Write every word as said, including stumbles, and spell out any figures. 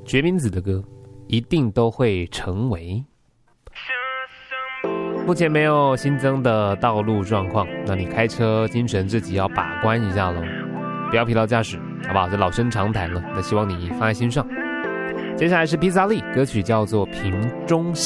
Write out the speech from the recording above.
决明子的歌，一定都会成为。目前没有新增的道路状况，那你开车精神自己要把关一下咯，不要疲劳驾驶，好不好？这老生常谈了，那希望你放在心上。接下来是披萨利，歌曲叫做《瓶中信》。